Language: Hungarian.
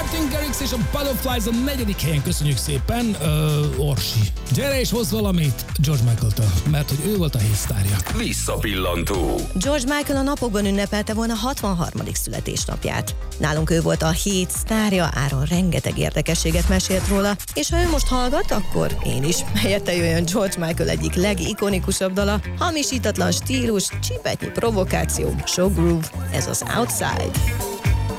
Martin Garrix és a Butterflies a 4. helyen, köszönjük szépen, Orsi. Gyere és hozz valamit George Michael-től, mert hogy ő volt a hétsztárja. Visszapillantó. George Michael a napokban ünnepelte volna 63. születésnapját. Nálunk ő volt a hét sztárja, Áron rengeteg érdekességet mesélt róla, és ha ő most hallgat, akkor én is. Helyette jöjjön George Michael egyik legikonikusabb dala, hamisítatlan stílus, csipetnyi provokáció, show groove, ez az Outside.